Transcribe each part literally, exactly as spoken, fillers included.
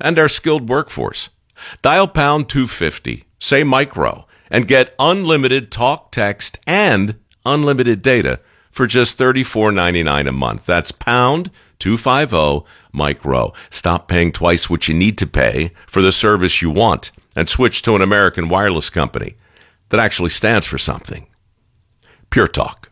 and our skilled workforce. Dial pound two fifty, say micro, and get unlimited talk, text, and unlimited data for just thirty-four ninety-nine a month. That's pound two fifty micro. Stop paying twice what you need to pay for the service you want and switch to an American wireless company that actually stands for something. Pure Talk.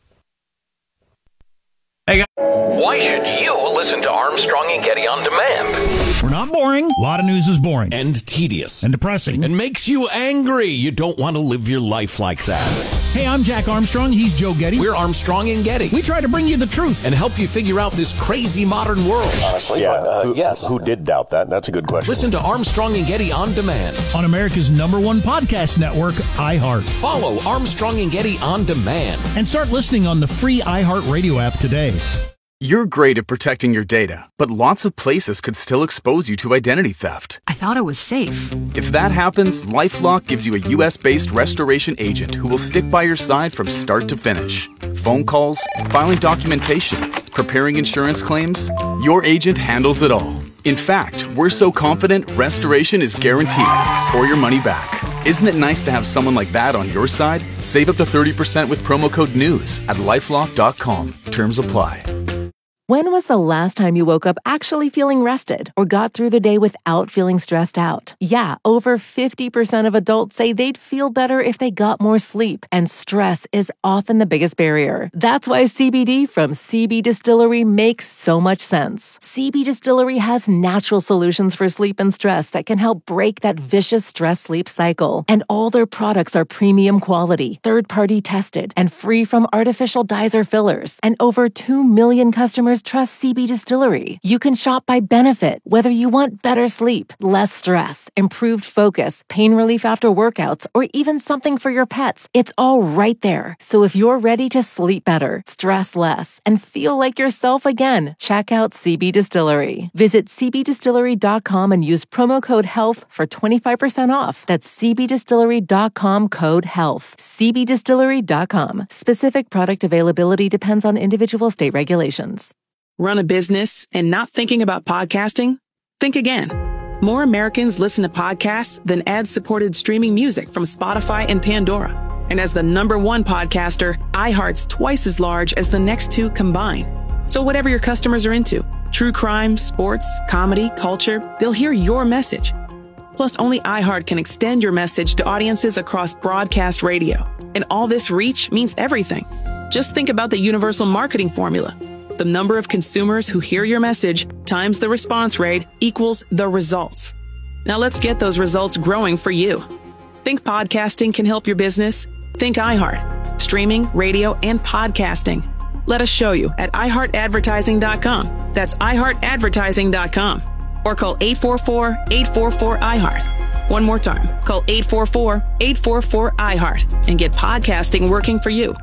Hey guys. Why should you listen to Armstrong and Getty on demand? We're not boring. A lot of news is boring. And tedious. And depressing. And makes you angry. You don't want to live your life like that. Hey, I'm Jack Armstrong. He's Joe Getty. We're Armstrong and Getty. We try to bring you the truth. And help you figure out this crazy modern world. Honestly, yeah, but, uh, who, yes. Who did doubt that? That's a good question. Listen to Armstrong and Getty on demand. On America's number one podcast network, iHeart. Follow Armstrong and Getty on demand. And start listening on the free iHeart Radio app today. You're great at protecting your data, but lots of places could still expose you to identity theft. I thought it was safe. If that happens, LifeLock gives you a U S-based restoration agent who will stick by your side from start to finish. Phone calls, filing documentation, preparing insurance claims, your agent handles it all. In fact, we're so confident restoration is guaranteed or your money back. Isn't it nice to have someone like that on your side? Save up to thirty percent with promo code NEWS at lifelock dot com. Terms apply. When was the last time you woke up actually feeling rested or got through the day without feeling stressed out? Yeah, over fifty percent of adults say they'd feel better if they got more sleep, and stress is often the biggest barrier. That's why C B D from C B Distillery makes so much sense. C B Distillery has natural solutions for sleep and stress that can help break that vicious stress-sleep cycle. And all their products are premium quality, third-party tested, and free from artificial dyes or fillers. And over two million customers trust C B Distillery. You can shop by benefit, whether you want better sleep, less stress, improved focus, pain relief after workouts, or even something for your pets. It's all right there. So if you're ready to sleep better, stress less, and feel like yourself again, check out C B Distillery. Visit c b distillery dot com and use promo code HEALTH for twenty-five percent off. That's c b distillery dot com code HEALTH. c b distillery dot com. Specific product availability depends on individual state regulations. Run a business and not thinking about podcasting? Think again. More Americans listen to podcasts than ad-supported streaming music from Spotify and Pandora. And as the number one podcaster, iHeart's twice as large as the next two combined. So whatever your customers are into, true crime, sports, comedy, culture, they'll hear your message. Plus, only iHeart can extend your message to audiences across broadcast radio. And all this reach means everything. Just think about the universal marketing formula. The number of consumers who hear your message times the response rate equals the results. Now let's get those results growing for you. Think podcasting can help your business? Think iHeart. Streaming, radio, and podcasting. Let us show you at i heart advertising dot com. That's i heart advertising dot com. Or call eight four four, eight four four, I heart. One more time. Call eight four four, eight four four, I heart and get podcasting working for you.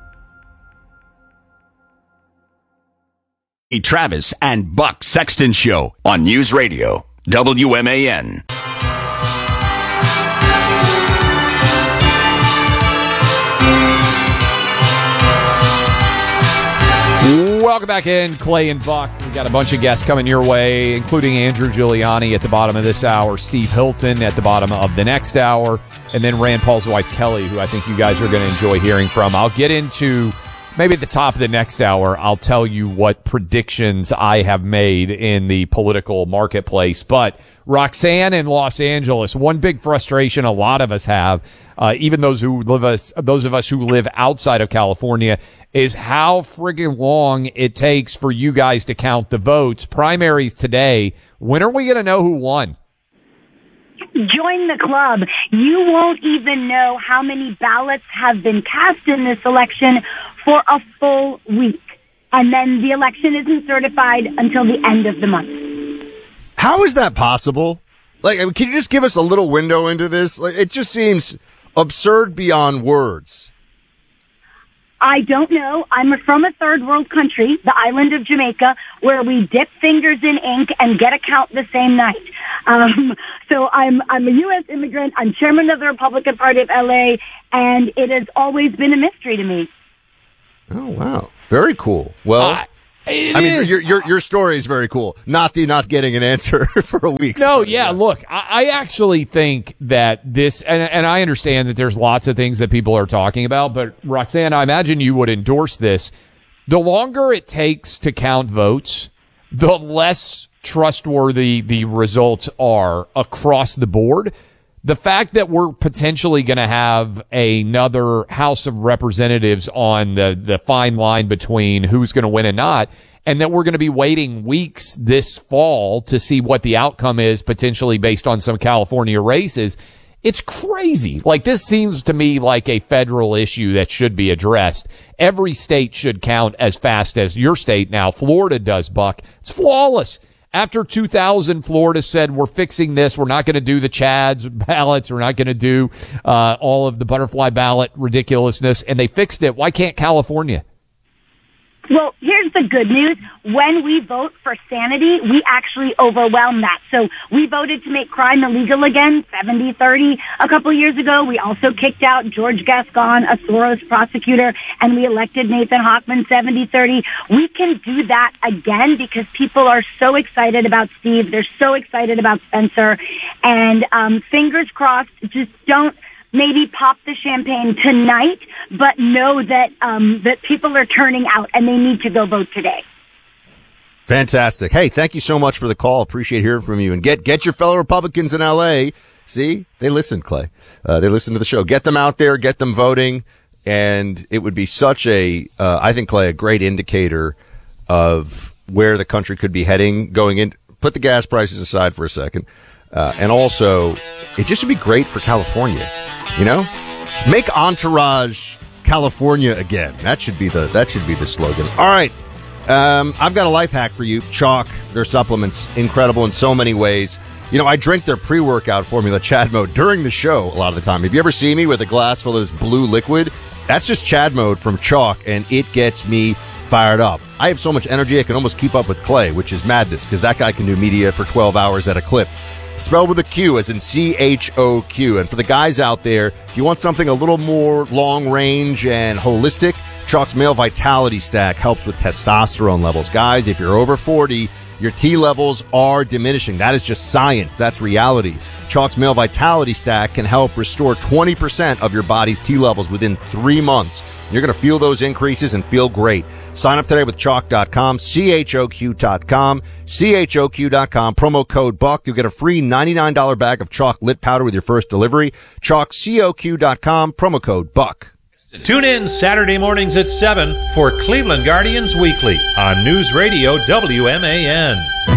Travis and Buck Sexton Show on News Radio, W M A N. Welcome back in, Clay and Buck. We've got a bunch of guests coming your way, including Andrew Giuliani at the bottom of this hour, Steve Hilton at the bottom of the next hour, and then Rand Paul's wife, Kelly, who I think you guys are going to enjoy hearing from. I'll get into... Maybe at the top of the next hour, I'll tell you what predictions I have made in the political marketplace. But Roxanne in Los Angeles, one big frustration a lot of us have, uh, even those who live us, those of us who live outside of California, is how friggin' long it takes for you guys to count the votes. Primaries today. When are we going to know who won? Join the club. You won't even know how many ballots have been cast in this election for a full week. And then the election isn't certified until the end of the month. How is that possible? Like, can you just give us a little window into this? Like, it just seems absurd beyond words. I don't know. I'm from a third world country, the island of Jamaica, where we dip fingers in ink and get a count the same night. Um, so I'm I'm a U S immigrant. I'm chairman of the Republican Party of L A, and it has always been a mystery to me. Oh, wow. Very cool. Well, uh, It I mean, is. your, your your story is very cool. Not the not getting an answer for a week. No, yeah, look, I, I actually think that this, and, and I understand that there's lots of things that people are talking about, but Roxanne, I imagine you would endorse this. The longer it takes to count votes, the less trustworthy the results are across the board. The fact that we're potentially going to have another House of Representatives on the, the fine line between who's going to win and not, and that we're going to be waiting weeks this fall to see what the outcome is, potentially based on some California races, it's crazy. Like, this seems to me like a federal issue that should be addressed. Every state should count as fast as your state now. Florida does, Buck. It's flawless. After two thousand, Florida said, we're fixing this. We're not going to do the Chads ballots. We're not going to do uh, all of the butterfly ballot ridiculousness. And they fixed it. Why can't California? Well, here's the good news. When we vote for sanity, we actually overwhelm that. So we voted to make crime illegal again, seventy thirty, a couple of years ago. We also kicked out George Gascon, a Soros prosecutor, and we elected Nathan Hochman, seventy thirty. We can do that again because people are so excited about Steve. They're so excited about Spencer. And um, fingers crossed, just don't maybe pop the champagne tonight, but know that um, that people are turning out and they need to go vote today. Fantastic. Hey, thank you so much for the call. Appreciate hearing from you. And get get your fellow Republicans in L A. See, they listen, Clay. Uh, they listen to the show. Get them out there, get them voting. And it would be such a, uh, I think, Clay, a great indicator of where the country could be heading going in. Put the gas prices aside for a second. Uh, and also, it just would be great for California. You know, make Entourage California again. That should be the that should be the slogan. All right, um, I've got a life hack for you. Chalk, their supplements, incredible in so many ways. You know, I drink their pre-workout formula, Chad Mode, during the show a lot of the time. Have you ever seen me with a glass full of this blue liquid? That's just Chad Mode from Chalk, and it gets me fired up. I have so much energy I can almost keep up with Clay, which is madness because that guy can do media for twelve hours at a clip. Spelled with a Q, as in C H O Q. And for the guys out there, if you want something a little more long range and holistic, Chalk's Male Vitality Stack helps with testosterone levels. Guys, if you're over forty, your T levels are diminishing. That is just science. That's reality. Chalk's Male Vitality Stack can help restore twenty percent of your body's T levels within three months. You're going to feel those increases and feel great. Sign up today with chalk dot com, C H O Q dot com, C H O Q dot com, promo code BUCK. You'll get a free ninety-nine dollars bag of Chalk Lit Powder with your first delivery. Chalk, C O Q dot com, promo code BUCK. Tune in Saturday mornings at seven for Cleveland Guardians Weekly on News Radio W M A N.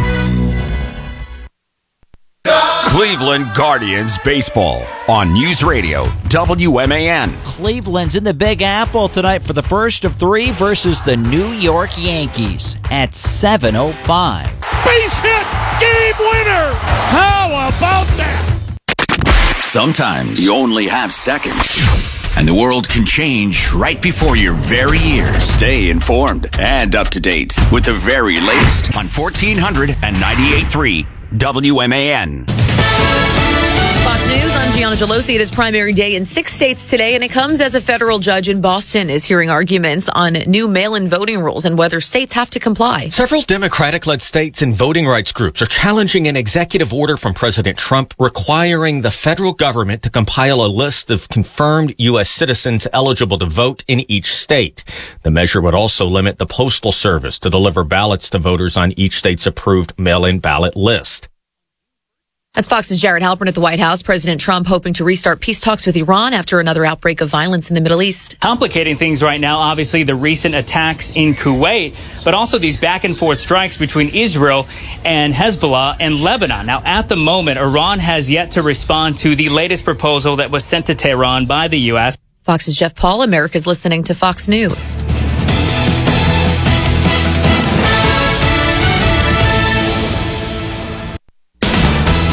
Cleveland Guardians Baseball on News Radio W M A N. Cleveland's in the Big Apple tonight for the first of three versus the New York Yankees at seven oh five. Base hit! Game winner! How about that? Sometimes you only have seconds, and the world can change right before your very ears. Stay informed and up to date with the very latest on fourteen hundred and ninety-eight point three W M A N. Fox News, I'm Gianna Gelosi. It is primary day in six states today, and it comes as a federal judge in Boston is hearing arguments on new mail-in voting rules and whether states have to comply. Several Democratic-led states and voting rights groups are challenging an executive order from President Trump requiring the federal government to compile a list of confirmed U S citizens eligible to vote in each state. The measure would also limit the Postal Service to deliver ballots to voters on each state's approved mail-in ballot list. That's Fox's Jared Halpern at the White House. President Trump hoping to restart peace talks with Iran after another outbreak of violence in the Middle East. Complicating things right now, obviously, the recent attacks in Kuwait, but also these back and forth strikes between Israel and Hezbollah and Lebanon. Now, at the moment, Iran has yet to respond to the latest proposal that was sent to Tehran by the U S. Fox's Jeff Paul, America's listening to Fox News.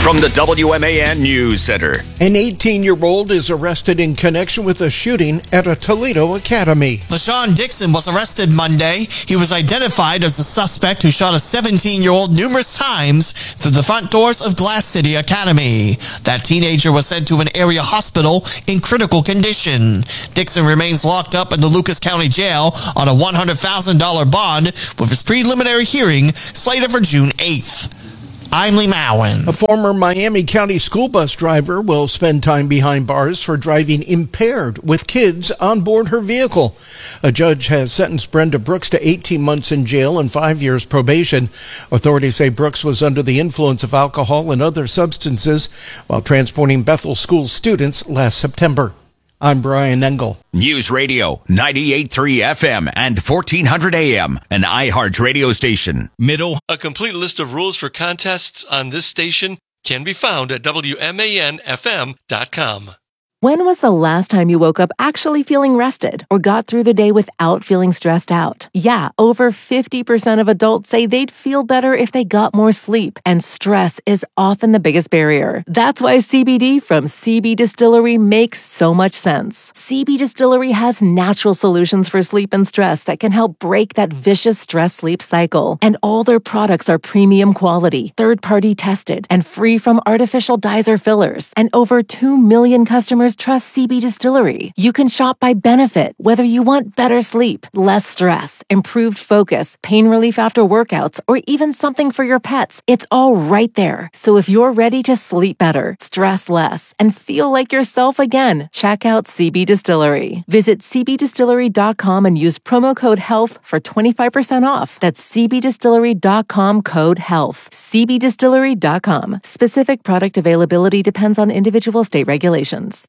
from the W M A N News Center. An eighteen-year-old is arrested in connection with a shooting at a Toledo academy. LaShawn Dixon was arrested Monday. He was identified as the suspect who shot a seventeen-year-old numerous times through the front doors of Glass City Academy. That teenager was sent to an area hospital in critical condition. Dixon remains locked up in the Lucas County Jail on a one hundred thousand dollars bond, with his preliminary hearing slated for June eighth. I'm Lee Mowen. A former Miami County school bus driver will spend time behind bars for driving impaired with kids on board her vehicle. A judge has sentenced Brenda Brooks to eighteen months in jail and five years probation. Authorities say Brooks was under the influence of alcohol and other substances while transporting Bethel School students last September. I'm Brian Engel. News Radio, ninety-eight point three F M and fourteen hundred A M, an iHeart radio station. Middle. A complete list of rules for contests on this station can be found at W M A N F M dot com. When was the last time you woke up actually feeling rested or got through the day without feeling stressed out? Yeah, over fifty percent of adults say they'd feel better if they got more sleep, and stress is often the biggest barrier. That's why C B D from C B Distillery makes so much sense. C B Distillery has natural solutions for sleep and stress that can help break that vicious stress-sleep cycle. And all their products are premium quality, third-party tested, and free from artificial dyes or fillers. And over two million customers trust C B Distillery. You can shop by benefit, whether you want better sleep, less stress, improved focus, pain relief after workouts, or even something for your pets. It's all right there. So if you're ready to sleep better, stress less, and feel like yourself again, check out C B Distillery. Visit C B distillery dot com and use promo code HEALTH for twenty-five percent off. That's C B distillery dot com code HEALTH. C B distillery dot com. Specific product availability depends on individual state regulations.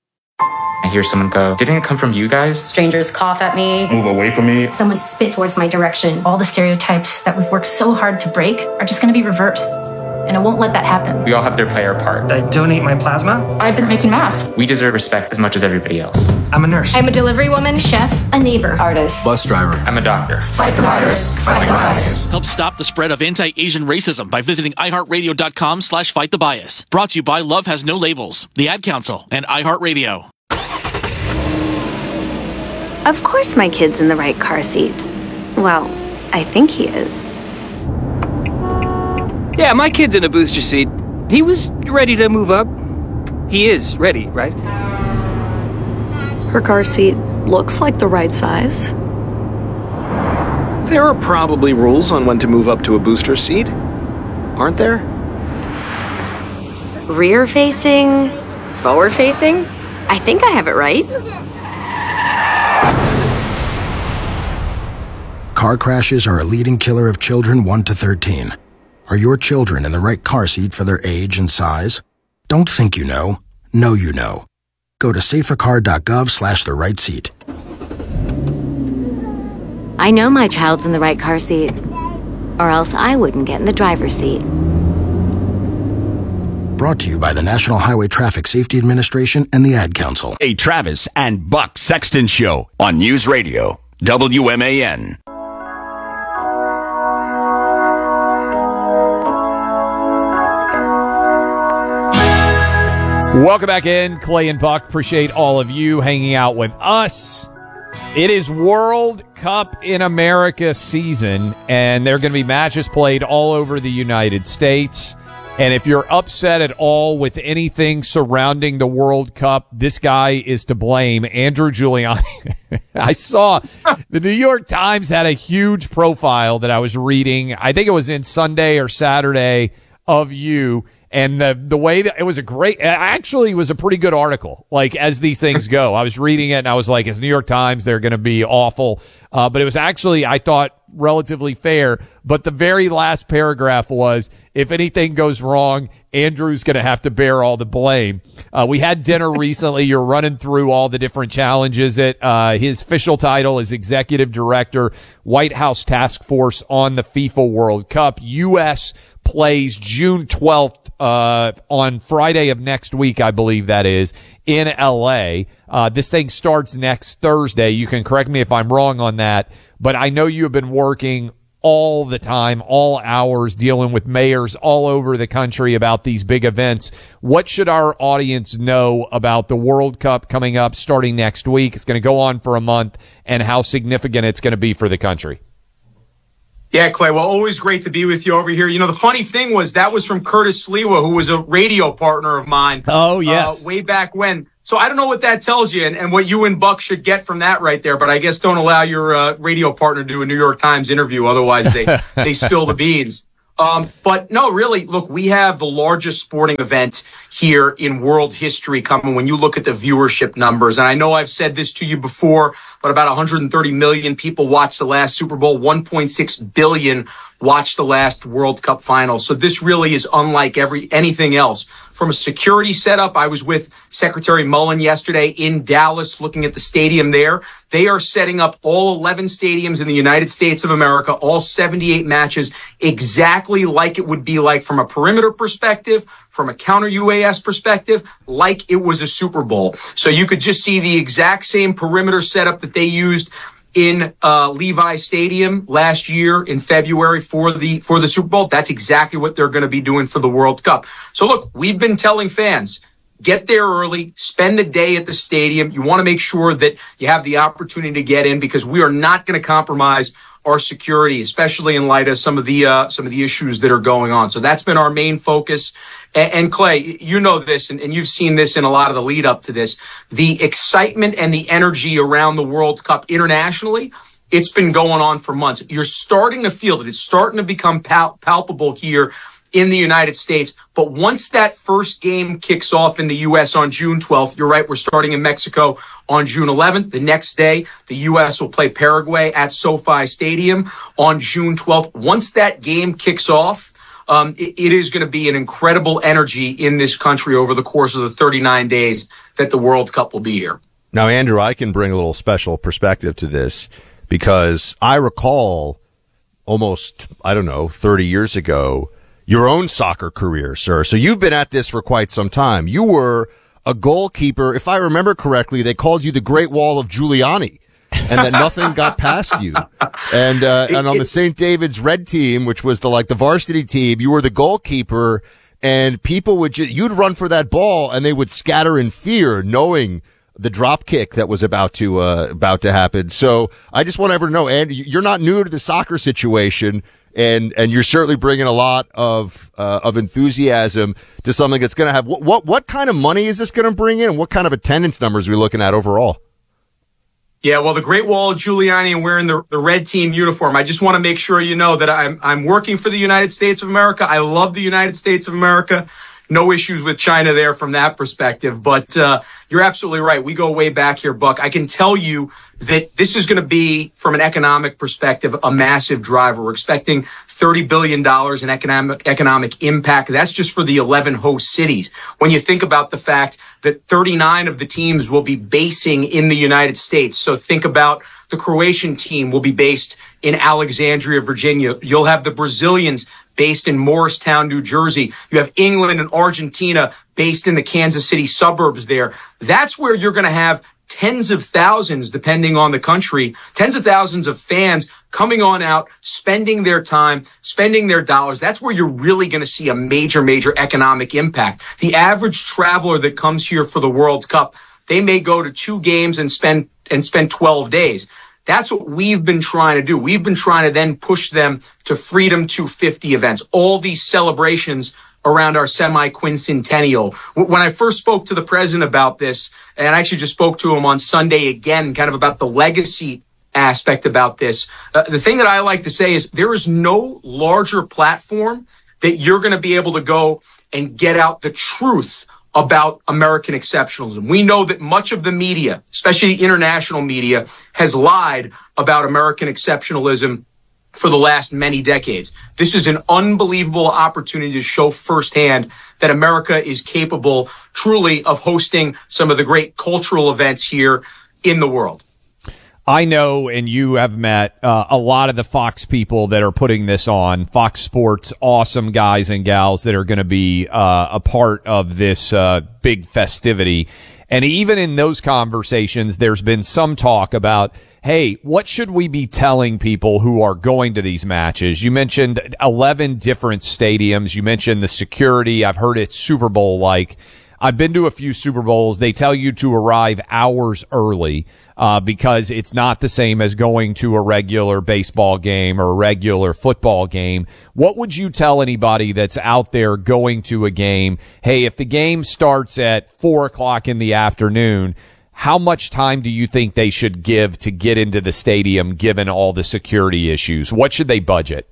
I hear someone go, didn't it come from you guys? Strangers cough at me. Move away from me. Someone spit towards my direction. All the stereotypes that we've worked so hard to break are just going to be reversed. And I won't let that happen. We all have to play our part. I donate my plasma. I've been making masks. We deserve respect as much as everybody else. I'm a nurse. I'm a delivery woman, chef, a neighbor, artist, bus driver. I'm a doctor. Fight the virus. Fight the bias. Help stop the spread of anti-Asian racism by visiting iHeartRadio.com slash fight the bias. Brought to you by Love Has No Labels, the Ad Council, and iHeartRadio. Of course my kid's in the right car seat. Well, I think he is. Yeah, my kid's in a booster seat. He was ready to move up. He is ready, right? Her car seat looks like the right size. There are probably rules on when to move up to a booster seat, aren't there? Rear facing, forward facing. I think I have it right. Car crashes are a leading killer of children one to thirteen. Are your children in the right car seat for their age and size? Don't think you know. Know you know. Go to safercar.gov slash the right seat. I know my child's in the right car seat, or else I wouldn't get in the driver's seat. Brought to you by the National Highway Traffic Safety Administration and the Ad Council. A Travis and Buck Sexton Show on News Radio, W M A N. Welcome back in, Clay and Buck. Appreciate all of you hanging out with us. It is World Cup in America season, and there are going to be matches played all over the United States. And if you're upset at all with anything surrounding the World Cup, this guy is to blame, Andrew Giuliani. I saw the New York Times had a huge profile that I was reading. I think it was in Sunday or Saturday of you. And the the way that it was a great, actually was a pretty good article. Like, as these things go, I was reading it and I was like, it's New York Times, they're going to be awful. Uh, but it was actually, I thought, relatively fair. But the very last paragraph was, if anything goes wrong, Andrew's going to have to bear all the blame. Uh, we had dinner recently. You're running through all the different challenges. It, uh, his official title is Executive Director, White House Task Force on the FIFA World Cup. U S plays June twelfth, uh, on Friday of next week, I believe that is, in L A. Uh, this thing starts next Thursday. You can correct me if I'm wrong on that, but I know you have been working all the time, all hours, dealing with mayors all over the country about these big events. What should our audience know about the World Cup coming up starting next week? It's going to go on for a month, and how significant it's going to be for the country. Yeah, Clay. Well, always great to be with you over here. You know, the funny thing was that was from Curtis Sliwa, who was a radio partner of mine. Oh, yes. Uh, way back when. So I don't know what that tells you and, and what you and Buck should get from that right there, but I guess don't allow your uh, radio partner to do a New York Times interview. Otherwise, they, they spill the beans. Um, but no, really, look, we have the largest sporting event here in world history coming when you look at the viewership numbers. And I know I've said this to you before, but about one hundred thirty million people watched the last Super Bowl. one point six billion watched the last World Cup final. So this really is unlike every anything else. From a security setup, I was with Secretary Mullen yesterday in Dallas looking at the stadium there. They are setting up all eleven stadiums in the United States of America, all seventy-eight matches, exactly like it would be like from a perimeter perspective, from a counter U A S perspective, like it was a Super Bowl. So you could just see the exact same perimeter setup that they used in uh Levi Stadium last year in February for the for the Super Bowl. That's exactly what they're going to be doing for the World Cup. So look, we've been telling fans, get there early, spend the day at the stadium. You want to make sure that you have the opportunity to get in because we are not going to compromise our security, especially in light of some of the uh some of the issues that are going on. So that's been our main focus. And, and Clay, you know this, and, and you've seen this in a lot of the lead up to this. The excitement and the energy around the World Cup internationally, it's been going on for months. You're starting to feel it. It's starting to become pal- palpable here in the United States. But once that first game kicks off in the U S on June twelfth, you're right, we're starting in Mexico on June eleventh. The next day, the U S will play Paraguay at SoFi Stadium on June twelfth. Once that game kicks off, um, it, it is going to be an incredible energy in this country over the course of the thirty-nine days that the World Cup will be here. Now, Andrew, I can bring a little special perspective to this because I recall almost, I don't know, thirty years ago, your own soccer career, sir. So you've been at this for quite some time. You were a goalkeeper. If I remember correctly, they called you the Great Wall of Giuliani and that nothing got past you. And, uh, and on the Saint David's Red team, which was the, like the varsity team, you were the goalkeeper and people would, ju- you'd run for that ball and they would scatter in fear knowing the drop kick that was about to, uh, about to happen. So I just want everyone to know, and you're not new to the soccer situation. And, and you're certainly bringing a lot of, uh, of enthusiasm to something that's going to have, what, what, what kind of money is this going to bring in? And what kind of attendance numbers are we looking at overall? Yeah, well, the Great Wall of Giuliani and wearing the, the red team uniform. I just want to make sure you know that I'm, I'm working for the United States of America. I love the United States of America. No issues with China there from that perspective. But uh you're absolutely right. We go way back here, Buck. I can tell you that this is going to be, from an economic perspective, a massive driver. We're expecting thirty billion dollars in economic economic impact. That's just for the eleven host cities. When you think about the fact that thirty-nine of the teams will be basing in the United States. So think about the Croatian team will be based in Alexandria, Virginia. You'll have the Brazilians based in Morristown, New Jersey. You have England and Argentina based in the Kansas City suburbs there. That's where you're going to have tens of thousands, depending on the country, tens of thousands of fans coming on out, spending their time, spending their dollars. That's where you're really going to see a major, major economic impact. The average traveler that comes here for the World Cup, they may go to two games and spend and spend twelve days. That's what we've been trying to do. We've been trying to then push them to Freedom two fifty events, all these celebrations around our semi-quincentennial. When I first spoke to the president about this, and I actually just spoke to him on Sunday again, kind of about the legacy aspect about this, uh, the thing that I like to say is there is no larger platform that you're going to be able to go and get out the truth about American exceptionalism. We know that much of the media, especially international media, has lied about American exceptionalism for the last many decades. This is an unbelievable opportunity to show firsthand that America is capable truly of hosting some of the great cultural events here in the world. I know, and you have met uh, a lot of the Fox people that are putting this on, Fox Sports, awesome guys and gals that are going to be uh, a part of this uh, big festivity. And even in those conversations, there's been some talk about hey, what should we be telling people who are going to these matches? You mentioned eleven different stadiums. You mentioned the security. I've heard it's Super Bowl-like. I've been to a few Super Bowls. They tell you to arrive hours early uh, because it's not the same as going to a regular baseball game or a regular football game. What would you tell anybody that's out there going to a game? Hey, if the game starts at four o'clock in the afternoon, how much time do you think they should give to get into the stadium given all the security issues? What should they budget?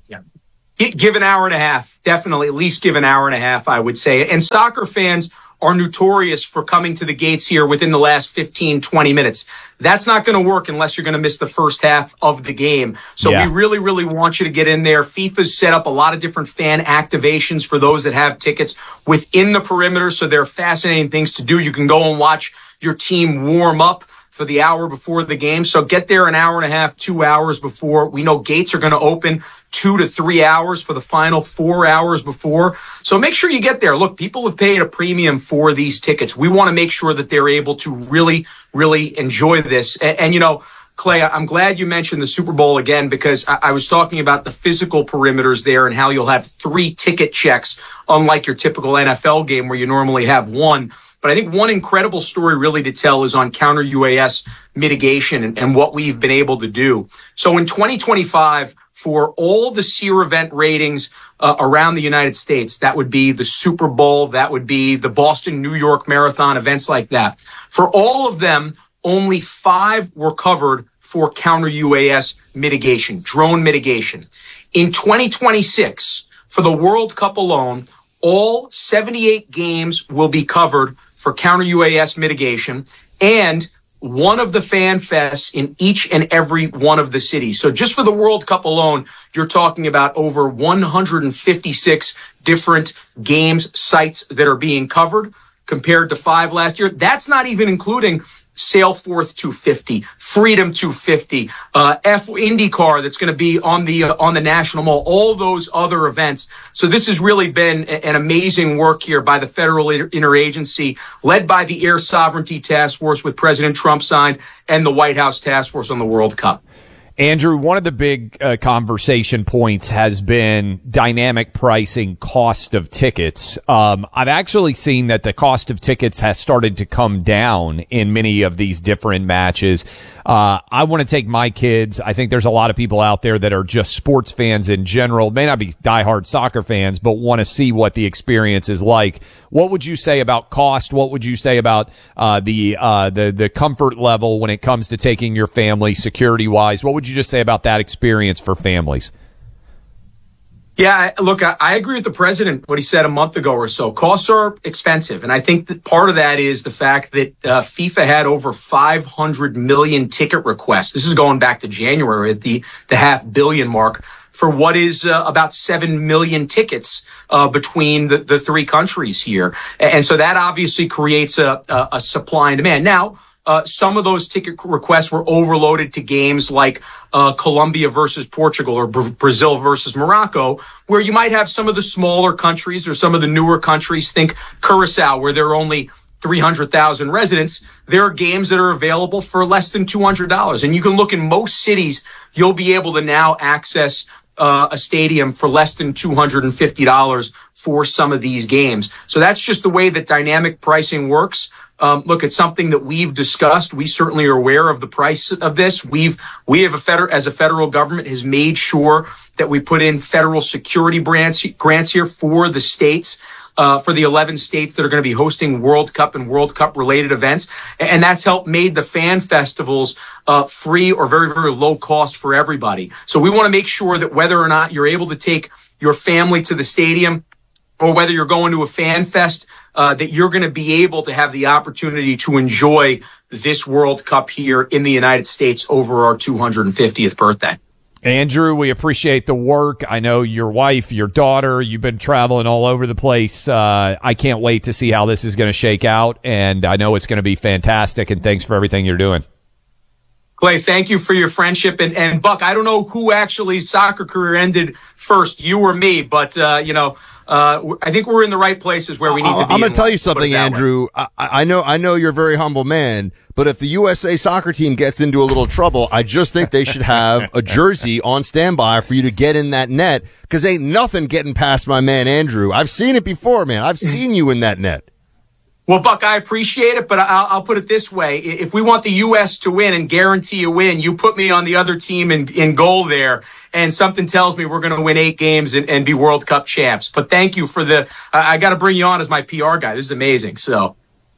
Give an hour and a half. Definitely, at least give an hour and a half, I would say. And soccer fans are notorious for coming to the gates here within the last fifteen, twenty minutes. That's not going to work unless you're going to miss the first half of the game. So Yeah. we really, really want you to get in there. FIFA's set up a lot of different fan activations for those that have tickets within the perimeter. So there are fascinating things to do. You can go and watch your team warm up for the hour before the game. So get there an hour and a half, two hours before. We know gates are going to open two to three hours for the final four hours before. So make sure you get there. Look, people have paid a premium for these tickets. We want to make sure that they're able to really, really enjoy this. And, and you know, Clay, I'm glad you mentioned the Super Bowl again, because I, I was talking about the physical perimeters there and how you'll have three ticket checks, unlike your typical N F L game where you normally have one. But I think one incredible story really to tell is on counter U A S mitigation and, and what we've been able to do. So in twenty twenty-five, for all the SEER event ratings uh, around the United States, that would be the Super Bowl, that would be the Boston, New York Marathon, events like that. For all of them, only five were covered for counter U A S mitigation, drone mitigation. In twenty twenty-six, for the World Cup alone, all seventy-eight games will be covered for counter U A S mitigation, and one of the fan fests in each and every one of the cities. So just for the World Cup alone, you're talking about over one hundred fifty-six different games sites that are being covered compared to five last year. That's not even including Sailforth two fifty, Freedom two fifty, uh, F IndyCar that's going to be on the uh, on the National Mall, all those other events. So this has really been a, an amazing work here by the Federal Inter- Interagency, led by the Air Sovereignty Task Force with President Trump signed, and the White House Task Force on the World Cup. Andrew, one of the big uh, conversation points has been dynamic pricing, cost of tickets. Um, I've actually seen that the cost of tickets has started to come down in many of these different matches. Uh, I want to take my kids. I think there's a lot of people out there that are just sports fans in general, may not be diehard soccer fans, but want to see what the experience is like. What would you say about cost? What would you say about uh, the uh, the the comfort level when it comes to taking your family security wise? What would you just say about that experience for families? Yeah, look, I, I agree with the president, what he said a month ago or so. Costs are expensive. And I think that part of that is the fact that uh, FIFA had over five hundred million ticket requests. This is going back to January at the, the half billion mark for what is uh, about seven million tickets uh, between the, the three countries here. And so that obviously creates a, a, a supply and demand. Now, Uh, some of those ticket requests were overloaded to games like uh, Colombia versus Portugal or Br- Brazil versus Morocco, where you might have some of the smaller countries or some of the newer countries. Think Curacao, where there are only three hundred thousand residents. There are games that are available for less than two hundred dollars. And you can look in most cities, you'll be able to now access uh, a stadium for less than two hundred fifty dollars for some of these games. So that's just the way that dynamic pricing works. Um, look, it's something that we've discussed. We certainly are aware of the price of this. We've, we have a federal, as a federal government, has made sure that we put in federal security grants, grants here for the states, uh, for the eleven states that are going to be hosting World Cup and World Cup related events. And that's helped made the fan festivals, uh, free or very, very low cost for everybody. So we want to make sure that whether or not you're able to take your family to the stadium, or whether you're going to a fan fest, uh, that you're going to be able to have the opportunity to enjoy this World Cup here in the United States over our two hundred fiftieth birthday. Andrew, we appreciate the work. I know your wife, your daughter, you've been traveling all over the place. Uh, I can't wait to see how this is going to shake out, and I know it's going to be fantastic, and thanks for everything you're doing. Clay, thank you for your friendship. And, and Buck, I don't know who actually soccer career ended first, you or me, but, uh, you know, uh, I think we're in the right places where we need to be. I'm going to tell you something, way. Andrew. I, I know, I know you're a very humble man, but if the U S A soccer team gets into a little trouble, I just think they should have a jersey on standby for you to get in that net, because ain't nothing getting past my man, Andrew. I've seen it before, man. I've seen you in that net. Well, Buck, I appreciate it, but I'll, I'll put it this way. If we want the U S to win and guarantee a win, you put me on the other team in, in goal there, and something tells me we're going to win eight games and, and be World Cup champs. But thank you for the – I got to bring you on as my P R guy. This is amazing. So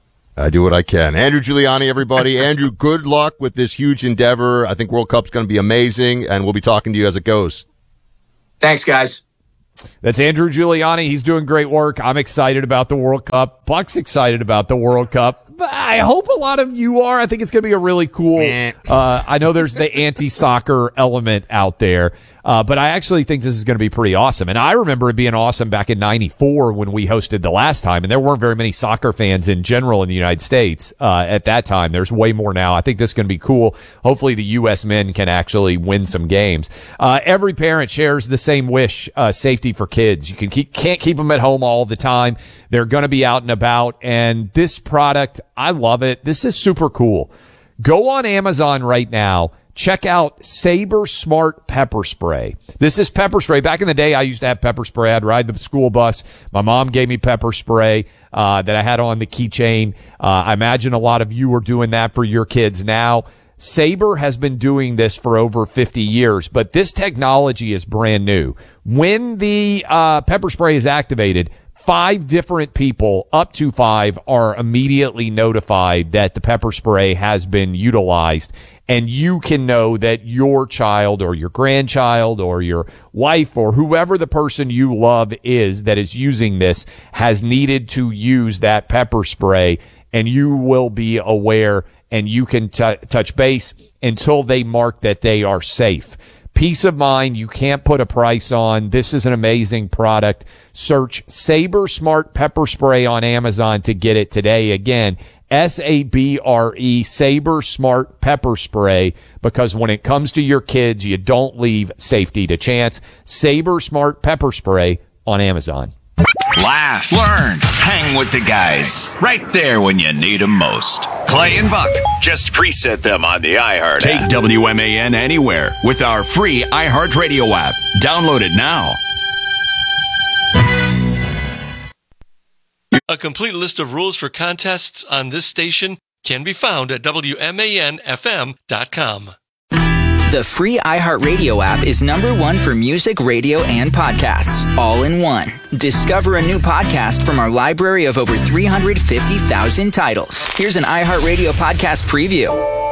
I do what I can. Andrew Giuliani, everybody. Andrew, good luck with this huge endeavor. I think World Cup's going to be amazing, and we'll be talking to you as it goes. Thanks, guys. That's Andrew Giuliani. He's doing great work. I'm excited about the World Cup. Buck's excited about the World Cup. I hope a lot of you are. I think it's going to be a really cool, uh, I know there's the anti-soccer element out there, uh, but I actually think this is going to be pretty awesome. And I remember it being awesome back in ninety-four when we hosted the last time, and there weren't very many soccer fans in general in the United States, uh, at that time. There's way more now. I think this is going to be cool. Hopefully the U S men can actually win some games. Uh, every parent shares the same wish, uh, safety for kids. You can keep, can't keep them at home all the time. They're going to be out and about, and this product, I love it. This is super cool. Go on Amazon right now. Check out Sabre Smart Pepper Spray. This is pepper spray. Back in the day, I used to have pepper spray. I'd ride the school bus. My mom gave me pepper spray uh, that I had on the keychain. Uh, I imagine a lot of you are doing that for your kids now. Sabre has been doing this for over fifty years, but this technology is brand new. When the uh, pepper spray is activated, five different people, up to five, are immediately notified that the pepper spray has been utilized, and you can know that your child or your grandchild or your wife or whoever the person you love is that is using this has needed to use that pepper spray, and you will be aware, and you can t- touch base until they mark that they are safe. Peace of mind, you can't put a price on. This is an amazing product. Search Sabre Smart Pepper Spray on Amazon to get it today. Again, S A B R E, Sabre Smart Pepper Spray, because when it comes to your kids, you don't leave safety to chance. Sabre Smart Pepper Spray on Amazon. Laugh, learn, hang with the guys. Right there when you need them most. Clay and Buck. Just preset them on the iHeart Take app. W M A N anywhere with our free iHeartRadio app. Download it now. A complete list of rules for contests on this station can be found at W M A N F M dot com. The free iHeartRadio app is number one for music, radio, and podcasts, all in one. Discover a new podcast from our library of over three hundred fifty thousand titles. Here's an iHeartRadio podcast preview.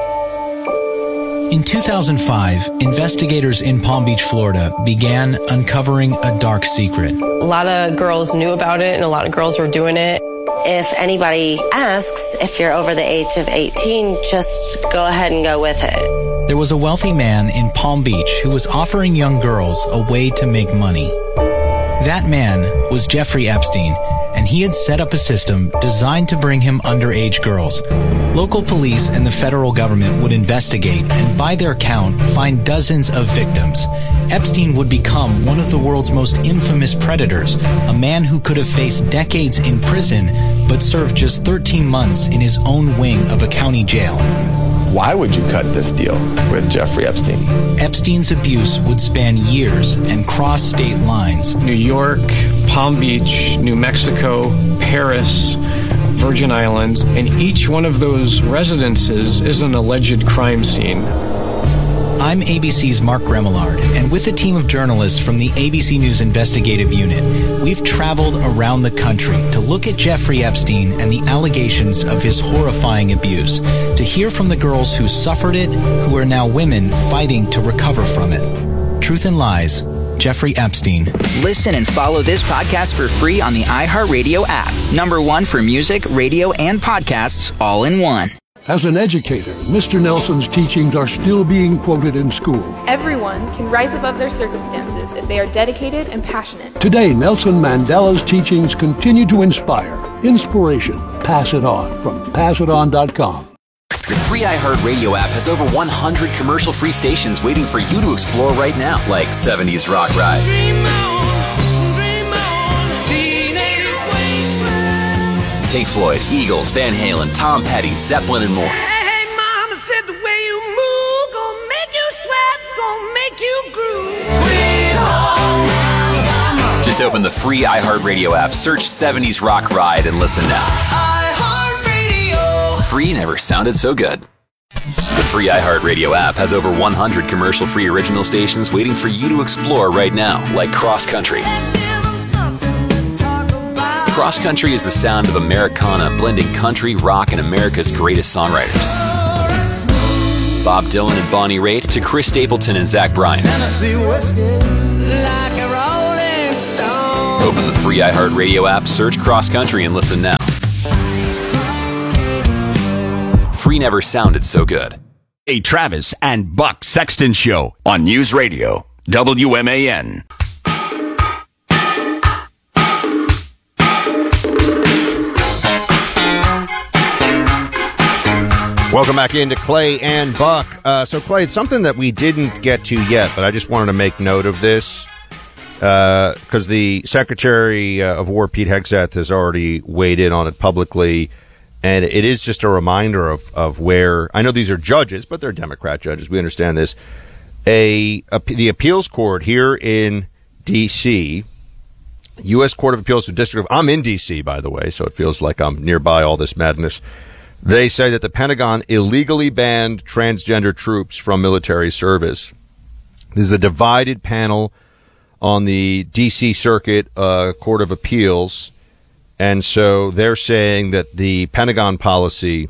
In two thousand five, investigators in Palm Beach, Florida, began uncovering a dark secret. A lot of girls knew about it, and a lot of girls were doing it. If anybody asks if you're over the age of eighteen, just go ahead and go with it. There was a wealthy man in Palm Beach who was offering young girls a way to make money. That man was Jeffrey Epstein, and he had set up a system designed to bring him underage girls. Local police and the federal government would investigate and, by their count, find dozens of victims. Epstein would become one of the world's most infamous predators, a man who could have faced decades in prison but served just thirteen months in his own wing of a county jail. Why would you cut this deal with Jeffrey Epstein? Epstein's abuse would span years and cross state lines. New York, Palm Beach, New Mexico, Paris, Virgin Islands, and each one of those residences is an alleged crime scene. I'm A B C's Mark Remillard, and with a team of journalists from the A B C News Investigative Unit, we've traveled around the country to look at Jeffrey Epstein and the allegations of his horrifying abuse, to hear from the girls who suffered it, who are now women fighting to recover from it. Truth and Lies, Jeffrey Epstein. Listen and follow this podcast for free on the iHeartRadio app. Number one for music, radio, and podcasts, all in one. As an educator, Mister Nelson's teachings are still being quoted in school. Everyone can rise above their circumstances if they are dedicated and passionate. Today, Nelson Mandela's teachings continue to inspire. Inspiration. Pass it on from pass it on dot com. The free iHeartRadio app has over one hundred commercial-free stations waiting for you to explore right now, like seventies Rock Ride, Dream on, dream on, teenage wasteland. Pink Floyd, Eagles, Van Halen, Tom Petty, Zeppelin, and more. Hey, mama said the way you move gon' make you sweat, gon' make you groove. Sweet home Alabama. Just open the free iHeartRadio app, search seventies Rock Ride, and listen now. Free never sounded so good. The free iHeartRadio app has over one hundred commercial-free original stations waiting for you to explore right now, like Cross Country. Cross Country is the sound of Americana blending country, rock, and America's greatest songwriters. Bob Dylan and Bonnie Raitt to Chris Stapleton and Zach Bryan. Open the free iHeartRadio app, search Cross Country, and listen now. Free never sounded so good. A Travis and Buck Sexton Show on News Radio, W M A N. Welcome back into Clay and Buck. Uh, so, Clay, it's something that we didn't get to yet, but I just wanted to make note of this because uh, the Secretary uh, of War, Pete Hegseth, has already weighed in on it publicly. And it is just a reminder of, of where, I know these are judges, but they're Democrat judges. We understand this. A, a the appeals court here in D C, U S Court of Appeals for District of, I'm in D C, by the way, so it feels like I'm nearby all this madness. They say that the Pentagon illegally banned transgender troops from military service. This is a divided panel on the D C Circuit uh, Court of Appeals. And so they're saying that the Pentagon policy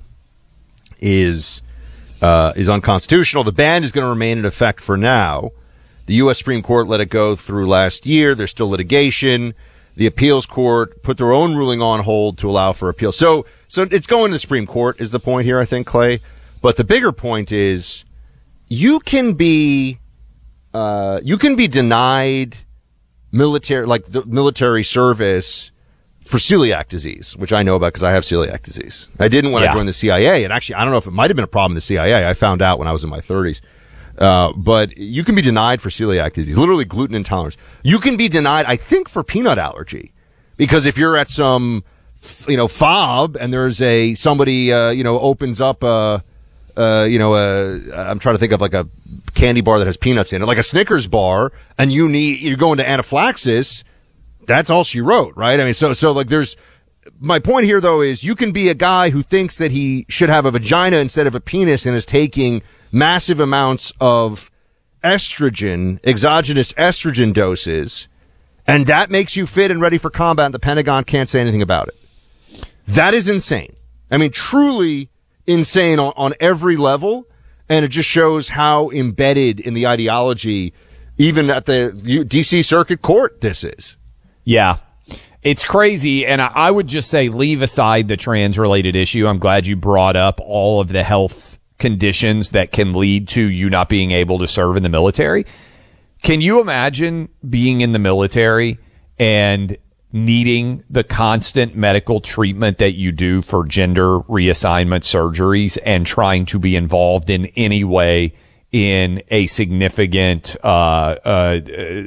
is uh, is unconstitutional. The ban is going to remain in effect for now. The U S Supreme Court let it go through last year. There's still litigation. The appeals court put their own ruling on hold to allow for appeal. So, so it's going to the Supreme Court is the point here, I think, Clay. But the bigger point is you can be uh, you can be denied military like the military service for celiac disease, which I know about because I have celiac disease. I didn't when yeah. I joined the C I A. And actually, I don't know if it might have been a problem in the C I A. I found out when I was in my thirties. Uh, but you can be denied for celiac disease, literally gluten intolerance. You can be denied, I think, for peanut allergy. Because if you're at some, you know, fob and there's a, somebody, uh, you know, opens up a, uh, you know, a, I'm trying to think of like a candy bar that has peanuts in it, like a Snickers bar, and you need, you're going to anaphylaxis. That's all she wrote, right? I mean, so, so like there's, my point here though is you can be a guy who thinks that he should have a vagina instead of a penis and is taking massive amounts of estrogen, exogenous estrogen doses, and that makes you fit and ready for combat and the Pentagon can't say anything about it. That is insane. I mean, truly insane on, on every level, and it just shows how embedded in the ideology, even at the D C Circuit Court, this is. Yeah, it's crazy. And I, I would just say leave aside the trans-related issue. I'm glad you brought up all of the health conditions that can lead to you not being able to serve in the military. Can you imagine being in the military and needing the constant medical treatment that you do for gender reassignment surgeries and trying to be involved in any way in a significant uh, uh,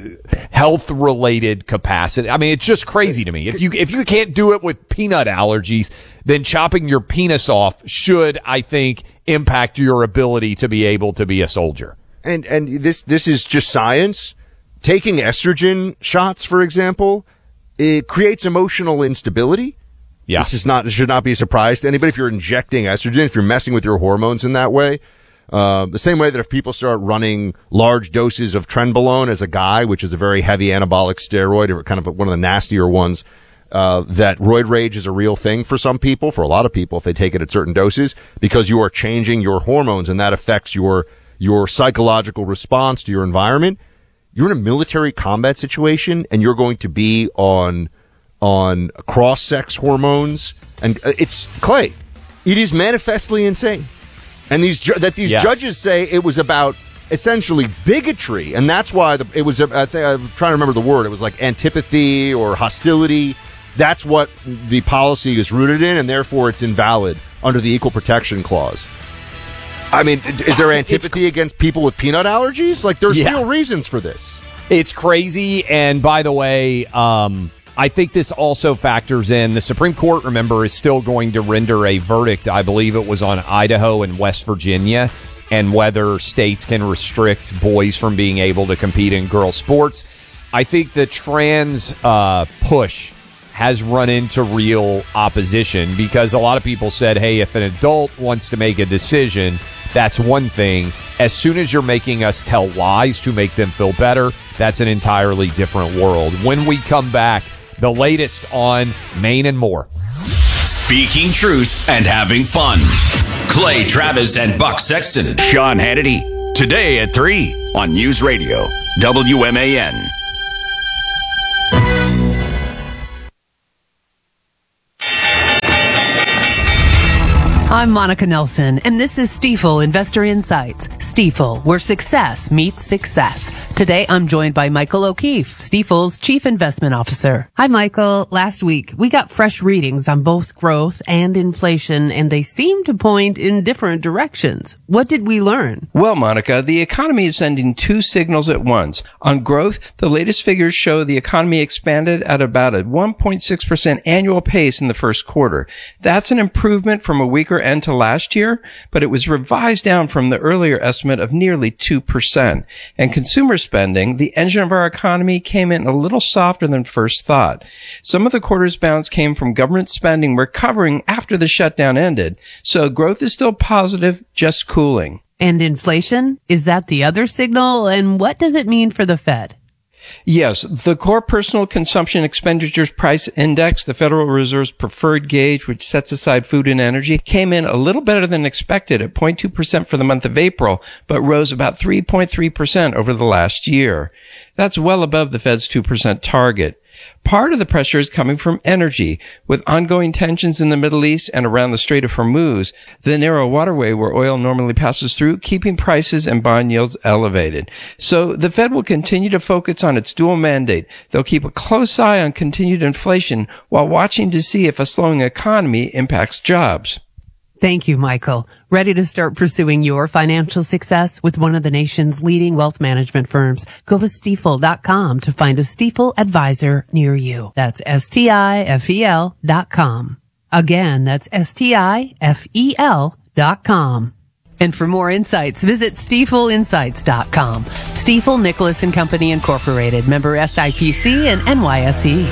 health-related capacity? I mean, it's just crazy to me. If you if you can't do it with peanut allergies, then chopping your penis off should, I think, impact your ability to be able to be a soldier. And and this this is just science. Taking estrogen shots, for example, it creates emotional instability. Yeah. This is not this should not be a surprise to anybody if you're injecting estrogen, if you're messing with your hormones in that way. Uh, the same way that if people start running large doses of trenbolone as a guy, which is a very heavy anabolic steroid, or kind of one of the nastier ones, uh, that roid rage is a real thing for some people, for a lot of people, if they take it at certain doses, because you are changing your hormones and that affects your, your psychological response to your environment. You're in a military combat situation and you're going to be on, on cross-sex hormones. And it's, Clay, it is manifestly insane. And these ju- that these yes. judges say it was about essentially bigotry, and that's why the, it was. A, I think I'm trying to remember the word. It was like antipathy or hostility. That's what the policy is rooted in, and therefore it's invalid under the Equal Protection Clause. I mean, is there antipathy against people with peanut allergies? Like, there's Yeah. real reasons for this. It's crazy. And by the way, um, I think this also factors in the Supreme Court, remember, is still going to render a verdict. I believe it was on Idaho and West Virginia and whether states can restrict boys from being able to compete in girls' sports. I think the trans uh, push has run into real opposition because a lot of people said, hey, if an adult wants to make a decision, that's one thing. As soon as you're making us tell lies to make them feel better, that's an entirely different world. When we come back, the latest on Maine and more. Speaking truth and having fun. Clay Travis and Buck Sexton. Sean Hannity. Today at three on News Radio W M A N. I'm Monica Nelson, and this is Stifel Investor Insights. Stifel, where success meets success. Today, I'm joined by Michael O'Keefe, Stifel's Chief Investment Officer. Hi, Michael. Last week, we got fresh readings on both growth and inflation, and they seem to point in different directions. What did we learn? Well, Monica, the economy is sending two signals at once. On growth, the latest figures show the economy expanded at about a one point six percent annual pace in the first quarter. That's an improvement from a weaker end to last year, but it was revised down from the earlier estimate of nearly two percent. And consumer spending, the engine of our economy, came in a little softer than first thought. Some of the quarter's bounce came from government spending recovering after the shutdown ended, so growth is still positive, just cooling. And inflation? Is that the other signal? And what does it mean for the Fed? Yes, the core personal consumption expenditures price index, the Federal Reserve's preferred gauge, which sets aside food and energy, came in a little better than expected at zero point two percent for the month of April, but rose about three point three percent over the last year. That's well above the Fed's two percent target. Part of the pressure is coming from energy. With ongoing tensions in the Middle East and around the Strait of Hormuz, the narrow waterway where oil normally passes through, keeping prices and bond yields elevated. So the Fed will continue to focus on its dual mandate. They'll keep a close eye on continued inflation while watching to see if a slowing economy impacts jobs. Thank you, Michael. Ready to start pursuing your financial success with one of the nation's leading wealth management firms? Go to Stifel dot com to find a Stifel advisor near you. That's S T I F E L dot com. Again, that's S T I F E L dot com. And for more insights, visit Stifel Insights dot com. Stifel Nicholas and Company Incorporated, member S I P C and N Y S E.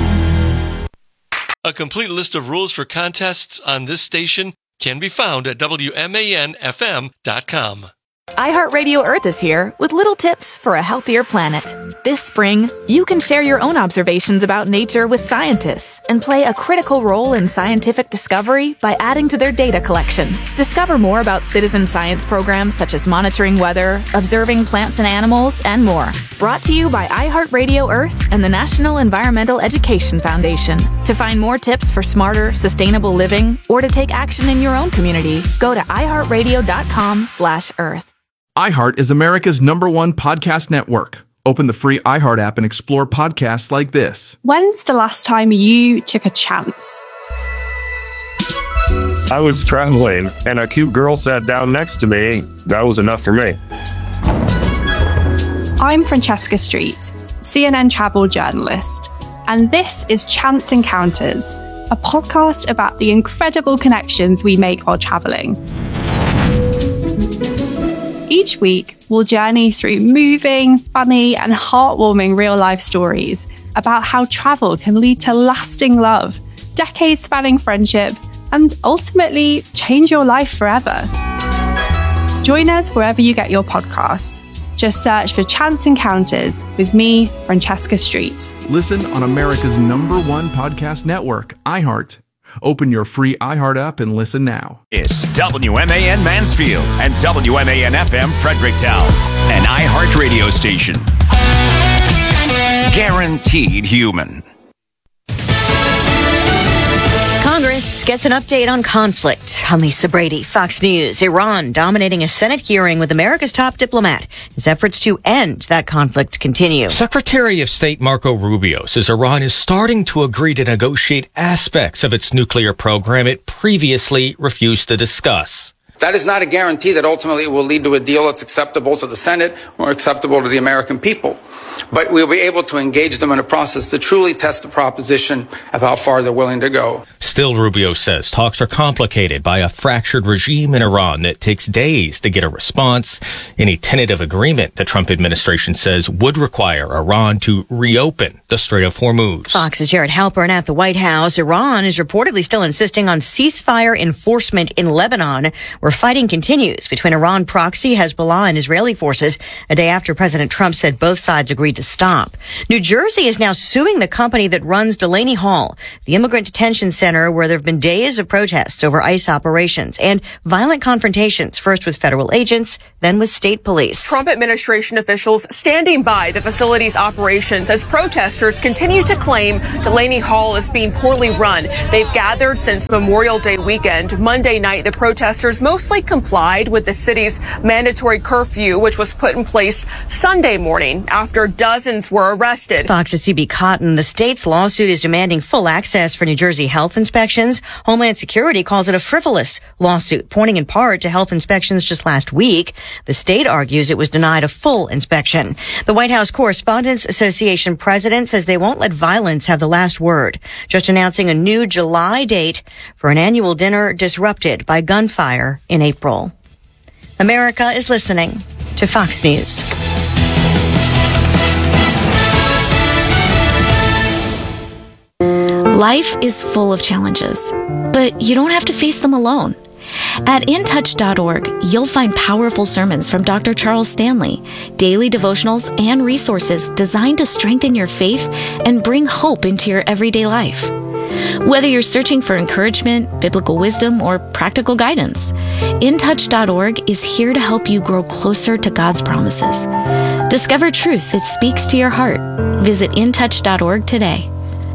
A complete list of rules for contests on this station can be found at W M A N F M dot com. iHeartRadio Earth is here with little tips for a healthier planet. This spring, you can share your own observations about nature with scientists and play a critical role in scientific discovery by adding to their data collection. Discover more about citizen science programs such as monitoring weather, observing plants and animals, and more. Brought to you by iHeartRadio Earth and the National Environmental Education Foundation. To find more tips for smarter, sustainable living or to take action in your own community, go to iHeartRadio.com slash Earth. iHeart is America's number one podcast network. Open the free iHeart app and explore podcasts like this. When's the last time you took a chance? I was traveling and a cute girl sat down next to me. That was enough for me. I'm Francesca Street, C N N travel journalist, and this is Chance Encounters, a podcast about the incredible connections we make while traveling. Each week, we'll journey through moving, funny, and heartwarming real-life stories about how travel can lead to lasting love, decades-spanning friendship, and ultimately change your life forever. Join us wherever you get your podcasts. Just search for Chance Encounters with me, Francesca Street. Listen on America's number one podcast network, iHeart. Open your free iHeart app and listen now. It's W M A N Mansfield and W M A N F M Fredericktown, an iHeart radio station. Guaranteed human. Congress gets an update on conflict. I'm Lisa Brady, Fox News. Iran dominating a Senate hearing with America's top diplomat as efforts to end that conflict continue. Secretary of State Marco Rubio says Iran is starting to agree to negotiate aspects of its nuclear program it previously refused to discuss. That is not a guarantee that ultimately it will lead to a deal that's acceptable to the Senate or acceptable to the American people. But we'll be able to engage them in a process to truly test the proposition of how far they're willing to go. Still, Rubio says talks are complicated by a fractured regime in Iran that takes days to get a response. Any tentative agreement, the Trump administration says, would require Iran to reopen the Strait of Hormuz. Fox's Jared Halpern at the White House. Iran is reportedly still insisting on ceasefire enforcement in Lebanon, where fighting continues between Iran proxy Hezbollah and Israeli forces a day after President Trump said both sides agreed to stop. New Jersey is now suing the company that runs Delaney Hall, the immigrant detention center where there have been days of protests over ICE operations and violent confrontations, first with federal agents, then with state police. Trump administration officials standing by the facility's operations as protesters continue to claim Delaney Hall is being poorly run. They've gathered since Memorial Day weekend. Monday night, the protesters mostly complied with the city's mandatory curfew, which was put in place Sunday morning after dozens were arrested. Fox's C B Cotton. The state's lawsuit is demanding full access for New Jersey health inspections. Homeland Security calls it a frivolous lawsuit, pointing in part to health inspections just last week. The state argues it was denied a full inspection. The White House Correspondents Association president says they won't let violence have the last word, just announcing a new July date for an annual dinner disrupted by gunfire in April. America is listening to Fox News. Life is full of challenges, but you don't have to face them alone. At in touch dot org, you'll find powerful sermons from Doctor Charles Stanley, daily devotionals, and resources designed to strengthen your faith and bring hope into your everyday life. Whether you're searching for encouragement, biblical wisdom, or practical guidance, in touch dot org is here to help you grow closer to God's promises. Discover truth that speaks to your heart. Visit in touch dot org today.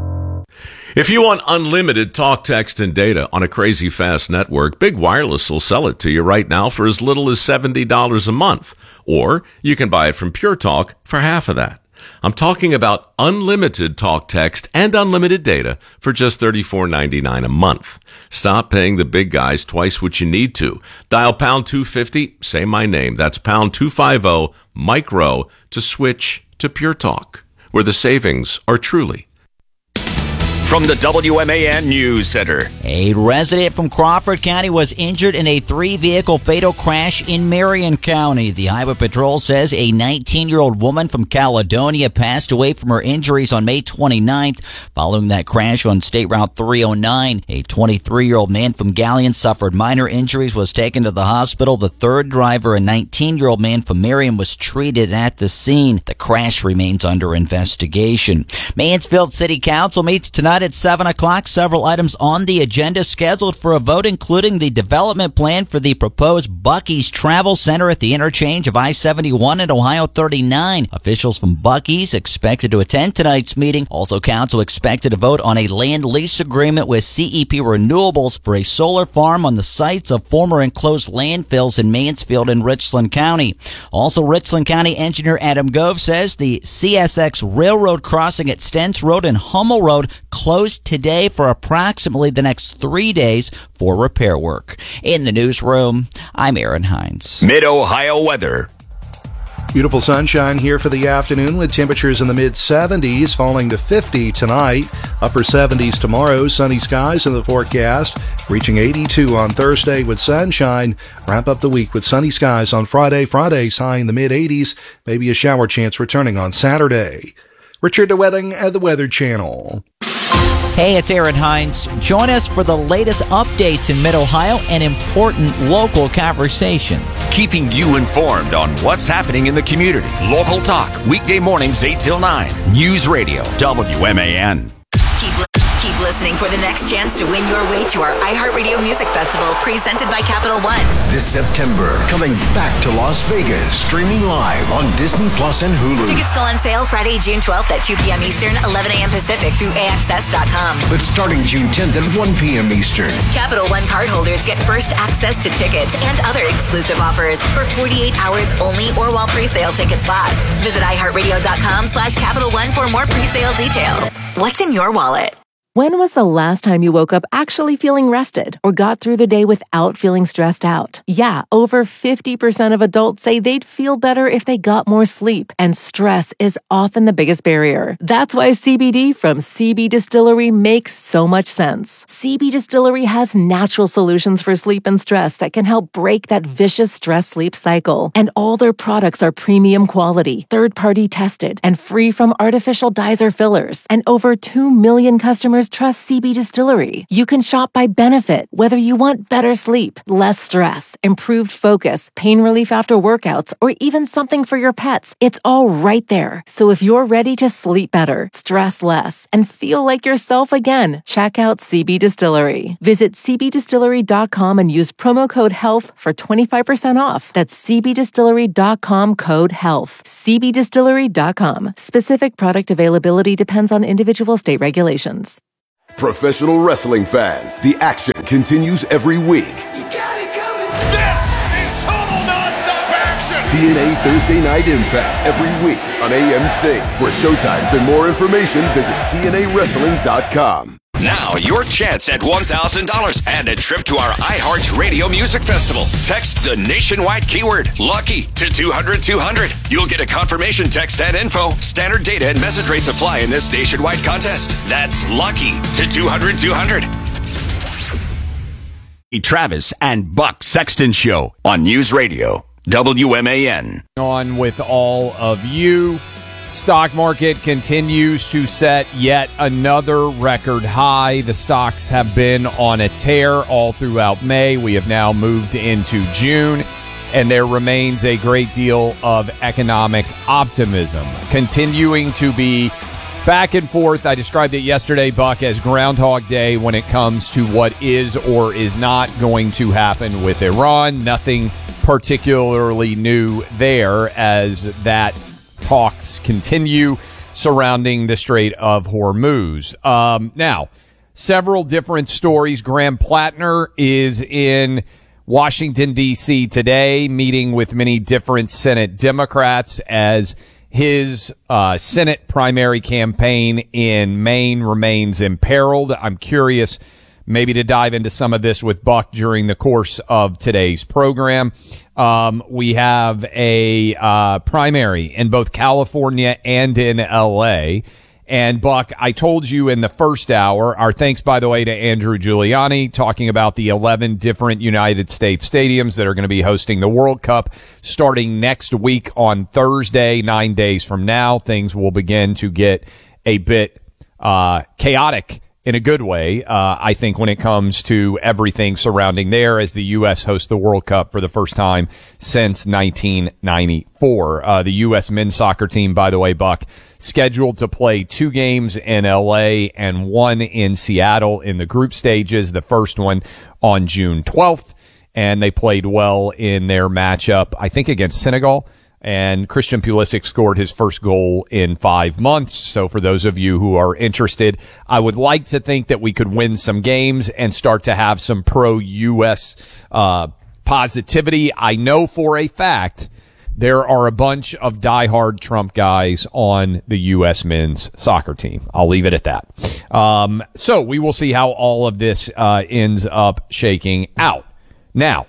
If you want unlimited talk, text, and data on a crazy fast network, Big Wireless will sell it to you right now for as little as seventy dollars a month. Or you can buy it from Pure Talk for half of that. I'm talking about unlimited talk, text, and unlimited data for just thirty-four ninety-nine a month. Stop paying the big guys twice what you need to. Dial pound two fifty, say my name. That's pound two fifty, micro, to switch to Pure Talk, where the savings are truly. From the W M A N News Center. A resident from Crawford County was injured in a three-vehicle fatal crash in Marion County. The Highway Patrol says a nineteen-year-old woman from Caledonia passed away from her injuries on May twenty-ninth following that crash on State Route three oh nine. A twenty-three-year-old man from Galleon suffered minor injuries, was taken to the hospital. The third driver, a nineteen-year-old man from Marion, was treated at the scene. The crash remains under investigation. Mansfield City Council meets tonight at seven o'clock. Several items on the agenda scheduled for a vote, including the development plan for the proposed Buc-ee's Travel Center at the interchange of I seventy-one and Ohio thirty-nine. Officials from Buc-ee's expected to attend tonight's meeting. Also, council expected to vote on a land lease agreement with C E P Renewables for a solar farm on the sites of former enclosed landfills in Mansfield and Richland County. Also, Richland County engineer Adam Gove says the C S X Railroad crossing at Stents Road and Hummel Road closed today for approximately the next three days for repair work. In the newsroom, I'm Aaron Hines. Mid-Ohio weather. Beautiful sunshine here for the afternoon with temperatures in the mid-seventies, falling to fifty tonight. Upper seventies tomorrow, sunny skies in the forecast, reaching eighty-two on Thursday with sunshine. Wrap up the week with sunny skies on Friday. Friday's high in the mid-eighties, maybe a shower chance returning on Saturday. Richard DeWetting at the Weather Channel. Hey, it's Aaron Hines. Join us for the latest updates in Mid-Ohio and important local conversations. Keeping you informed on what's happening in the community. Local talk, weekday mornings eight till nine. News Radio, W M A N. Keep, keep listening for the next chance to win your way to our iHeartRadio Music Festival presented by Capital One. This September, coming back to Las Vegas, streaming live on Disney Plus and Hulu. Tickets go on sale Friday, June twelfth at two p.m. Eastern, eleven a.m. Pacific through A X S dot com. But starting June tenth at one p.m. Eastern. Capital One cardholders get first access to tickets and other exclusive offers for forty-eight hours only or while pre-sale tickets last. Visit iHeartRadio dot com slash Capital One for more pre-sale details. What's in your wallet? When was the last time you woke up actually feeling rested or got through the day without feeling stressed out? Yeah, over fifty percent of adults say they'd feel better if they got more sleep, and stress is often the biggest barrier. That's why C B D from C B Distillery makes so much sense. C B Distillery has natural solutions for sleep and stress that can help break that vicious stress-sleep cycle. And all their products are premium quality, third-party tested, and free from artificial dyes or fillers. And over two million customers trust C B Distillery. You can shop by benefit, whether you want better sleep, less stress, improved focus, pain relief after workouts, or even something for your pets. It's all right there. So if you're ready to sleep better, stress less, and feel like yourself again, check out C B Distillery. Visit c b distillery dot com and use promo code HEALTH for twenty-five percent off. That's c b distillery dot com code HEALTH. c b distillery dot com. Specific product availability depends on individual state regulations. Professional wrestling fans, the action continues every week. You got it coming. This is total nonstop action. T N A Thursday Night Impact every week on A M C. For showtimes and more information, visit T N A wrestling dot com. Now, your chance at one thousand dollars and a trip to our iHeart Radio Music Festival. Text the nationwide keyword LUCKY to two hundred two hundred. You'll get a confirmation text and info. Standard data and message rates apply in this nationwide contest. That's LUCKY to two hundred two hundred. Travis and Buck Sexton Show on News Radio W M A N. On with all of you. Stock market continues to set yet another record high. The stocks have been on a tear all throughout May. We have now moved into June, and there remains a great deal of economic optimism. Continuing to be back and forth. I described it yesterday, Buck, as Groundhog Day when it comes to what is or is not going to happen with Iran. Nothing particularly new there as that talks continue surrounding the Strait of Hormuz. Um, now, several different stories. Graham Plattner is in Washington, D C today, meeting with many different Senate Democrats as his uh, Senate primary campaign in Maine remains imperiled. I'm curious maybe to dive into some of this with Buck during the course of today's program. Um, we have a uh, primary in both California and in L A. And Buck, I told you in the first hour, our thanks, by the way, to Andrew Giuliani, talking about the eleven different United States stadiums that are going to be hosting the World Cup starting next week on Thursday, nine days from now. Things will begin to get a bit uh chaotic in a good way, uh, I think, when it comes to everything surrounding there as the U S hosts the World Cup for the first time since nineteen ninety-four. Uh, the U S men's soccer team, by the way, Buck, scheduled to play two games in L A and one in Seattle in the group stages, the first one on June twelfth, and they played well in their matchup, I think, against Senegal. And Christian Pulisic scored his first goal in five months. So for those of you who are interested, I would like to think that we could win some games and start to have some pro-U S uh positivity. I know for a fact there are a bunch of diehard Trump guys on the U S men's soccer team. I'll leave it at that. Um, so we will see how all of this uh ends up shaking out. Now,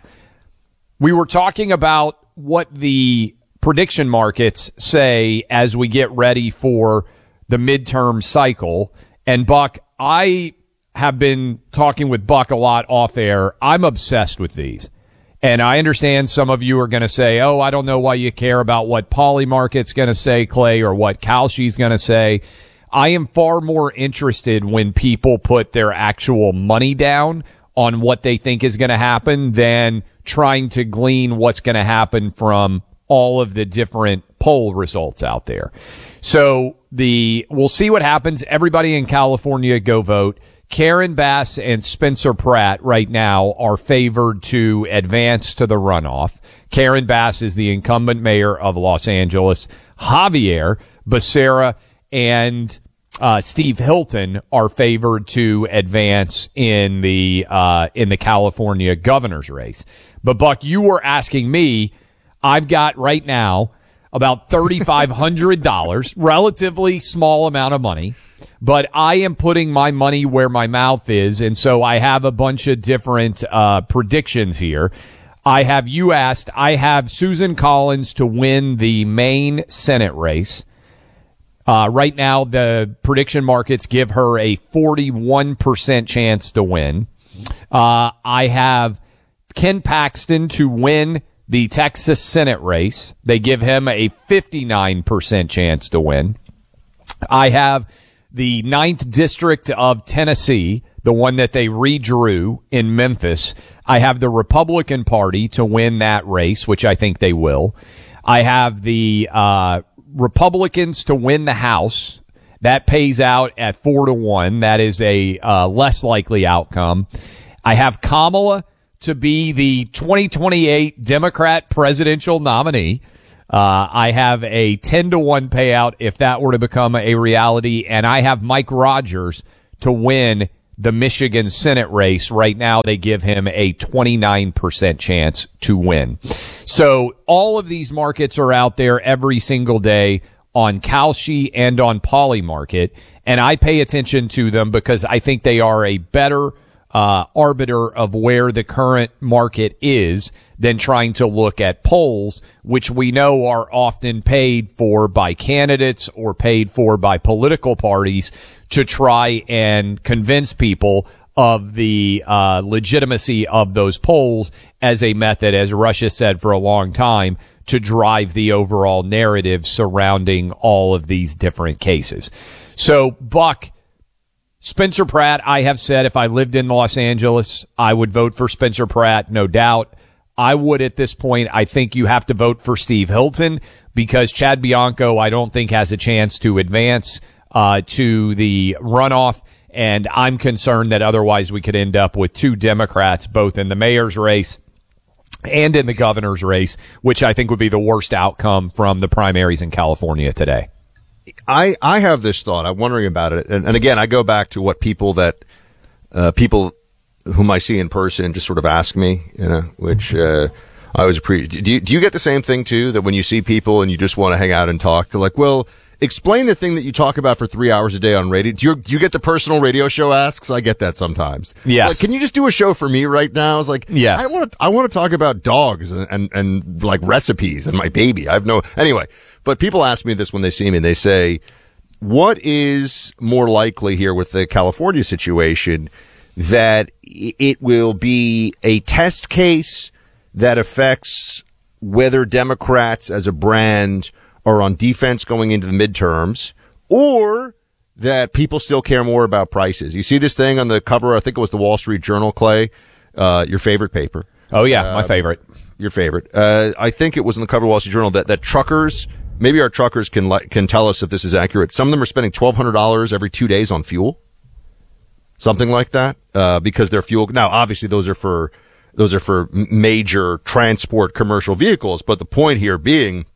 we were talking about what the prediction markets say as we get ready for the midterm cycle. And Buck, I have been talking with Buck a lot off air. I'm obsessed with these. And I understand some of you are going to say, oh, I don't know why you care about what Polymarket's going to say, Clay, or what Kalshi's going to say. I am far more interested when people put their actual money down on what they think is going to happen than trying to glean what's going to happen from all of the different poll results out there. So the we'll see what happens. Everybody in California go vote. Karen Bass and Spencer Pratt right now are favored to advance to the runoff. Karen Bass is the incumbent mayor of Los Angeles. Javier Becerra and uh, Steve Hilton are favored to advance in the uh, in the California governor's race. But Buck, you were asking me. I've got right now about three thousand five hundred dollars, relatively small amount of money. but I am putting my money where my mouth is, and so I have a bunch of different uh, predictions here. I have, you asked, I have Susan Collins to win the Maine Senate race. Uh, right now, the prediction markets give her a forty-one percent chance to win. Uh, I have Ken Paxton to win the Texas Senate race. They give him a fifty-nine percent chance to win. I have the ninth District of Tennessee, the one that they redrew in Memphis. I have the Republican Party to win that race, which I think they will. I have the uh Republicans to win the House. That pays out at four to one. That is a uh, less likely outcome. I have Kamala to be the twenty twenty-eight Democrat presidential nominee. Uh, I have a ten to one payout if that were to become a reality. And I have Mike Rogers to win the Michigan Senate race. Right now, they give him a twenty-nine percent chance to win. So all of these markets are out there every single day on Kalshi and on Polymarket. And I pay attention to them because I think they are a better Uh, arbiter of where the current market is than trying to look at polls, which we know are often paid for by candidates or paid for by political parties to try and convince people of the uh, legitimacy of those polls as a method, as Russia said for a long time, to drive the overall narrative surrounding all of these different cases. So, Buck, Spencer Pratt, I have said if I lived in Los Angeles, I would vote for Spencer Pratt, no doubt. I would at this point. I think you have to vote for Steve Hilton because Chad Bianco, I don't think, has a chance to advance uh, to the runoff. And I'm concerned that otherwise we could end up with two Democrats, both in the mayor's race and in the governor's race, which I think would be the worst outcome from the primaries in California today. I, I have this thought. I'm wondering about it. And, and again, I go back to what people that, uh, people whom I see in person just sort of ask me, you know, which, uh, I always appreciate. Do you, do you get the same thing too? That when you see people and you just want to hang out and talk, they're like, well, explain the thing that you talk about for three hours a day on radio. Do you, do you get the personal radio show asks? I get that sometimes. Yes. Like, can you just do a show for me right now? I was like, yes. I want to, I want to talk about dogs and, and, and like recipes and my baby. I have no, anyway, but people ask me this when they see me and they say, what is more likely here with the California situation, that it will be a test case that affects whether Democrats as a brand are on defense going into the midterms, or that people still care more about prices? You see this thing on the cover, I think it was the Wall Street Journal, Clay, uh, your favorite paper. Oh, yeah, uh, my favorite. Your favorite. Uh, I think it was on the cover of the Wall Street Journal that, that truckers, maybe our truckers can li- can tell us if this is accurate. Some of them are spending twelve hundred dollars every two days on fuel. Something like that, uh, because their fuel. Now, obviously, those are for, those are for major transport commercial vehicles. But the point here being,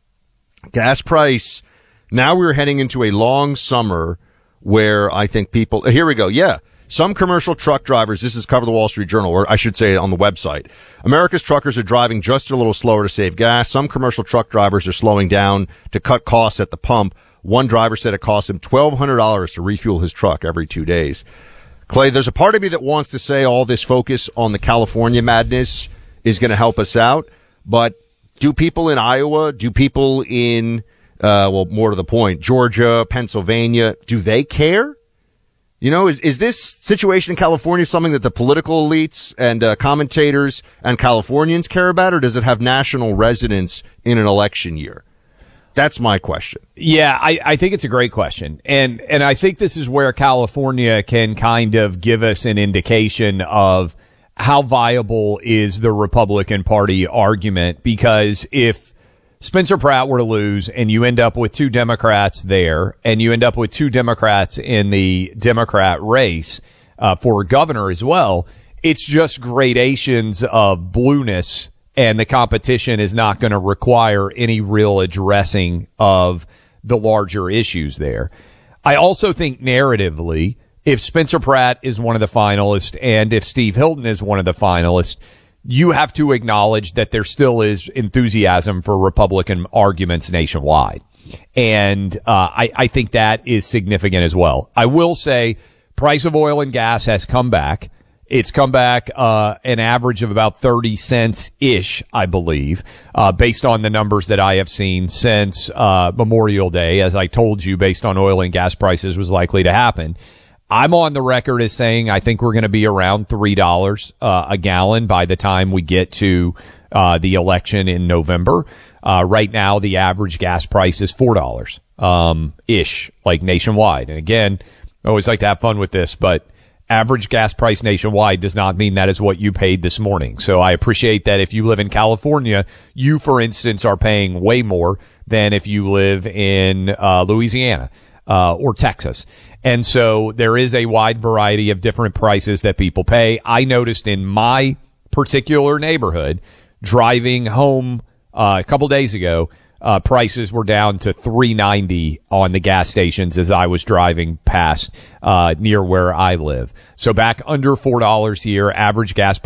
gas price, now we're heading into a long summer where I think people, here we go. Yeah. Some commercial truck drivers, this is cover the Wall Street Journal, or I should say on the website. America's truckers are driving just a little slower to save gas. Some commercial truck drivers are slowing down to cut costs at the pump. One driver said it costs him twelve hundred dollars to refuel his truck every two days. Clay, there's a part of me that wants to say all this focus on the California madness is going to help us out, but do people in Iowa, do people in, uh, well, more to the point, Georgia, Pennsylvania, do they care? You know, is, is this situation in California something that the political elites and uh, commentators and Californians care about, or does it have national resonance in an election year? That's my question. Yeah, I, I think it's a great question. And, and I think this is where California can kind of give us an indication of how viable is the Republican Party argument, because if Spencer Pratt were to lose and you end up with two Democrats there and you end up with two Democrats in the Democrat race uh, for governor as well, it's just gradations of blueness, and the competition is not going to require any real addressing of the larger issues there. I also think narratively, if Spencer Pratt is one of the finalists and if Steve Hilton is one of the finalists, you have to acknowledge that there still is enthusiasm for Republican arguments nationwide. And uh, I, I think that is significant as well. I will say price of oil and gas has come back. It's come back uh an average of about thirty cents ish, I believe, uh based on the numbers that I have seen since uh Memorial Day, as I told you, based on oil and gas prices was likely to happen. I'm on the record as saying I think we're going to be around three dollars uh, a gallon by the time we get to uh the election in November. Uh right now the average gas price is four dollars um ish, like nationwide. And again, I always like to have fun with this, but average gas price nationwide does not mean that is what you paid this morning. So I appreciate that if you live in California, you, for instance, are paying way more than if you live in uh, Louisiana uh, or Texas. And so there is a wide variety of different prices that people pay. I noticed in my particular neighborhood, driving home uh, a couple days ago, Uh, prices were down to three ninety on the gas stations as I was driving past, uh, near where I live. So back under four dollars here, average gas